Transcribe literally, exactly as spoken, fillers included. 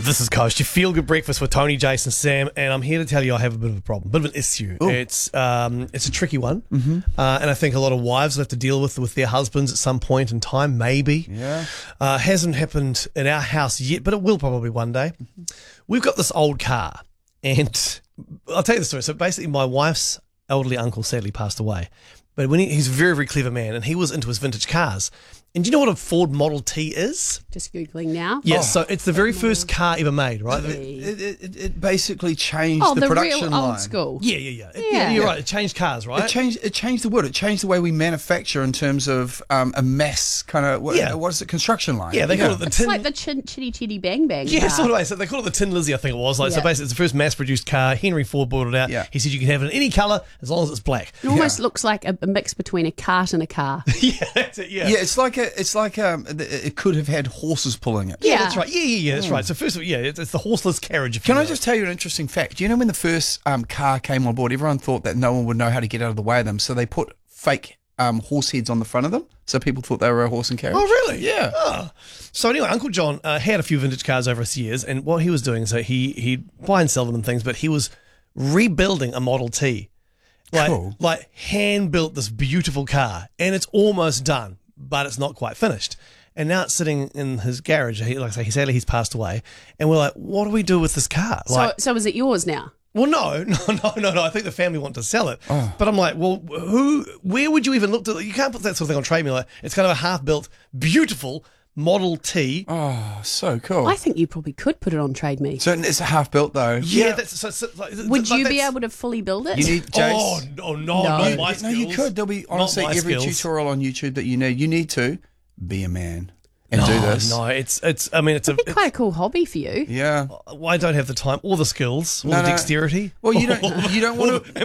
This is Coast, your feel-good breakfast with Tony, Jason, Sam, and I'm here to tell you I have a bit of a problem, a bit of an issue. Ooh. It's um, it's a tricky one, Mm-hmm. uh, and I think a lot of wives will have to deal with with their husbands at some point in time, maybe. Yeah. Uh, hasn't happened in our house yet, but it will probably one day. Mm-hmm. We've got this old car, and I'll tell you the story. So basically, my wife's elderly uncle sadly passed away, but when he, he's a very, very clever man, and he was into his vintage cars. And do you know what a Ford Model T is? Just Googling now. Yes, Oh. so it's the very first car ever made, right? It, it, it, it basically changed Oh, the, the production real line. old school. Yeah, yeah, yeah. It- Yeah. yeah, you're right. It changed cars, right? It changed. It changed the world. It changed the way we manufacture in terms of um, a mass kind of. What, Yeah. what is it? Construction line. Yeah, they call it the It's tin. like the chin, chitty chitty bang bang. yeah, car. sort of. So they call it the Tin Lizzie, I think it was. Like, so Yeah. basically, it's the first mass-produced car. Henry Ford brought it out. Yeah. He said you can have it in any colour as long as it's black. It almost Yeah. looks like a, a mix between a cart and a car. yeah, that's it. Yeah. Yeah, it's like a. It's like um. It could have had horses pulling it. Yeah, Yeah. that's right. Yeah, yeah, yeah, that's right. So first of all, yeah, it's, it's the horseless carriage. If Can you I will. just tell you an interesting fact? Do you know when the first um, car came on board, everyone thought that no one would know how to get out of the way of them, so they put fake um, horse heads on the front of them, so people thought they were a horse and carriage. Oh, really? Yeah. Oh. So anyway, Uncle John uh, had a few vintage cars over his years, and what he was doing, so he he'd buy and sell them and things, but he was rebuilding a Model T. Like, Cool. like hand built this beautiful car, and it's almost done, but it's not quite finished. And now it's sitting in his garage. He, like I say, he sadly he's passed away, and we're like, what do we do with this car? Like, so, so is it yours now? well, no, no, no, no, no. I think the family want to sell it, Oh. but I'm like, well, who? Where would you even look to? You can't put that sort of thing on Trade Me. Like, it's kind of a half-built, beautiful Model T. Oh, so cool. I think you probably could put it on Trade Me. so it's a half built though. Yeah, that's so, so, like, Would like you be that's- able to fully build it? You need Jace. Oh no, no, No. not You- my no, skills. you could. There'll be Not honestly my every skills. tutorial on YouTube that you need. You need to be a man and do No, this. No, it's it's. I mean, it's a. It'd be quite a cool hobby for you. Yeah. Well, I don't have the time or the skills or No, the no. dexterity. Well, you don't. You don't want to.